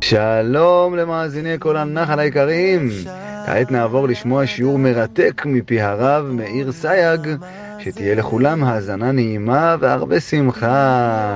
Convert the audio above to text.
שלום למאזיני כל הנחל היקרים. כעת נעבור לשמוע שיעור מרתק מפי הרב מאיר סייג, שתהיה לכולם האזנה נעימה והרבה שמחה.